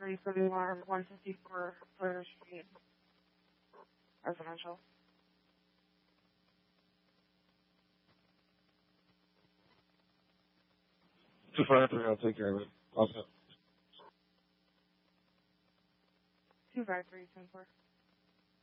253 for the alarm, 154 Fleur Street, residential. 253, I'll take care of it. Also. 253, 10-4.